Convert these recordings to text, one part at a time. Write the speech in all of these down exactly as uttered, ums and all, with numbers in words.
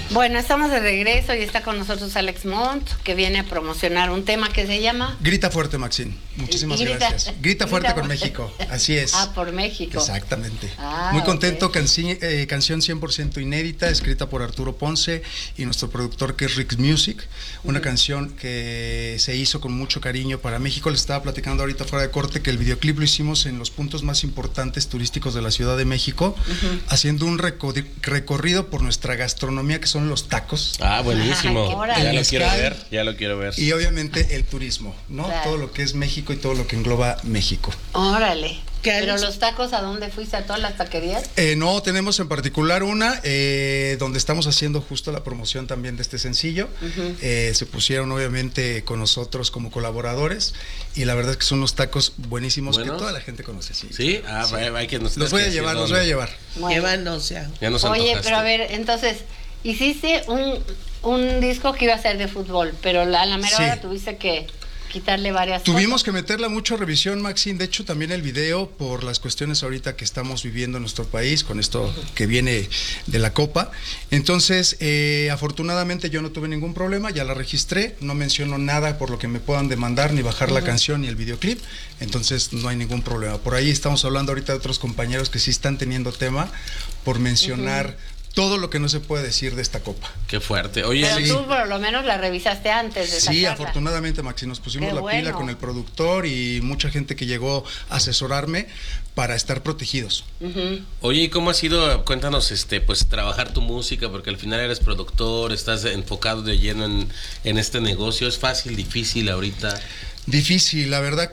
Bueno, estamos de regreso y está con nosotros Alex Mont, que viene a promocionar un tema que se llama... Grita fuerte, Maxine. Muchísimas grita, gracias. Grita fuerte grita con fuerte. México. Así es. Ah, por México. Exactamente. Ah, Muy contento. okay. Canci eh, canción cien por ciento inédita, escrita por Arturo Ponce y nuestro productor que es Rick's Music. Una uh-huh. canción que se hizo con mucho cariño para México. Les estaba platicando ahorita fuera de corte que el videoclip lo hicimos en los puntos más importantes turísticos de la Ciudad de México, uh-huh. haciendo un recorrido por nuestra gastronomía, que son los tacos. Ah, buenísimo. Ay, ya lo quiero ver, ya lo quiero ver. Y obviamente el turismo, ¿no? Claro. Todo lo que es México y todo lo que engloba México. Órale. ¿Pero los tacos a dónde fuiste? ¿A todas las taquerías? Eh, no, tenemos en particular una eh, donde estamos haciendo justo la promoción también de este sencillo. Uh-huh. eh, se pusieron obviamente con nosotros como colaboradores y la verdad es que son unos tacos buenísimos ¿Buenos? que toda la gente conoce. Sí, ¿Sí? Ah, sí. Hay que nos los voy a llevar, los voy a llevar. Bueno. Llévanos ya. ya nos Oye, antojaste. pero a ver, entonces, hiciste un, un disco que iba a ser de fútbol, pero la, a la mera sí. hora tuviste que quitarle varias Tuvimos cosas. que meterle mucho revisión, Maxine. De hecho, también el video, por las cuestiones ahorita que estamos viviendo en nuestro país, con esto que viene de la Copa. Entonces, eh, afortunadamente yo no tuve ningún problema, ya la registré, no menciono nada por lo que me puedan demandar, ni bajar uh-huh. la canción, ni el videoclip. Entonces, no hay ningún problema. Por ahí estamos hablando ahorita de otros compañeros que sí están teniendo tema por mencionar... Uh-huh. todo lo que no se puede decir de esta copa. Qué fuerte. Oye, pero sí. tú por lo menos la revisaste antes de Sí, sacarla. afortunadamente, Maxi, nos pusimos Qué la bueno. pila con el productor y mucha gente que llegó a asesorarme para estar protegidos. Uh-huh. Oye, ¿y cómo ha sido? Cuéntanos, este, pues trabajar tu música, porque al final eres productor, estás enfocado de lleno en, en este negocio. ¿Es fácil, difícil ahorita? Difícil, la verdad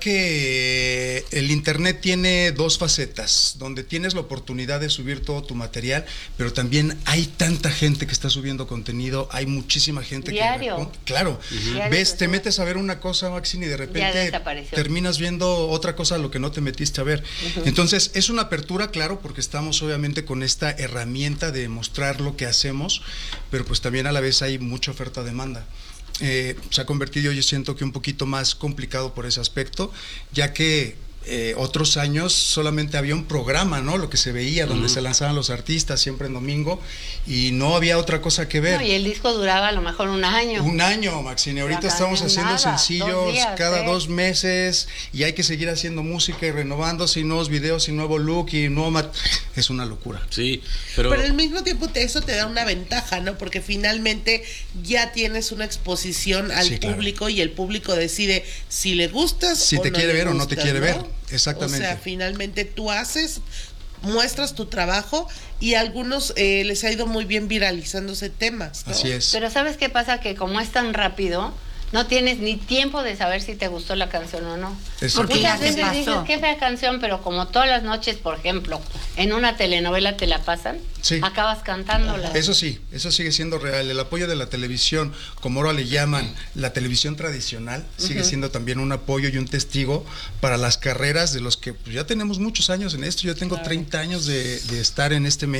que el internet tiene dos facetas, donde tienes la oportunidad de subir todo tu material, pero también hay tanta gente que está subiendo contenido, hay muchísima gente Diario. que... Claro, uh-huh. ves, te metes a ver una cosa, Maxine, y de repente terminas viendo otra cosa a lo que no te metiste a ver. Uh-huh. Entonces, es una apertura, claro, porque estamos obviamente con esta herramienta de mostrar lo que hacemos, pero pues también a la vez hay mucha oferta-demanda. Eh, se ha convertido, yo siento que un poquito más complicado por ese aspecto, ya que eh, otros años solamente había un programa, ¿no? Lo que se veía, donde uh-huh. se lanzaban los artistas siempre en domingo y no había otra cosa que ver. No, y el disco duraba a lo mejor un año. Un año, Maxine. Ahorita estamos haciendo nada, sencillos dos días, cada ¿eh? dos meses y hay que seguir haciendo música y renovándose y nuevos videos y nuevo look y nuevo mat... Es una locura. Sí, pero... pero al mismo tiempo te, eso te da una ventaja, ¿no? Porque finalmente ya tienes una exposición al sí, público claro. y el público decide si le gustas si o te no quiere le ver gustas, o no te quiere ¿no? ver. Exactamente. O sea, finalmente tú haces, muestras tu trabajo y a algunos eh, les ha ido muy bien viralizándose temas, ¿no? Así es. Pero ¿sabes qué pasa? Que como es tan rápido, no tienes ni tiempo de saber si te gustó la canción o no. Porque muchas veces dices, qué fea canción, pero como todas las noches, por ejemplo, en una telenovela te la pasan, sí. acabas cantándola. Eso sí, eso sigue siendo real. El apoyo de la televisión, como ahora le llaman, la televisión tradicional, uh-huh. sigue siendo también un apoyo y un testigo para las carreras de los que pues, ya tenemos muchos años en esto. Yo tengo claro. treinta años de, de estar en este